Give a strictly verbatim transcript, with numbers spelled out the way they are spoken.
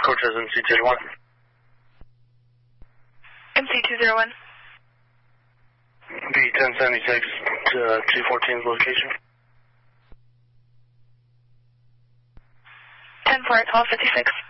Cortez M C two zero one. M C two zero one. B ten seventy-six to uh, two fourteen's location. ten four, twelve fifty-six.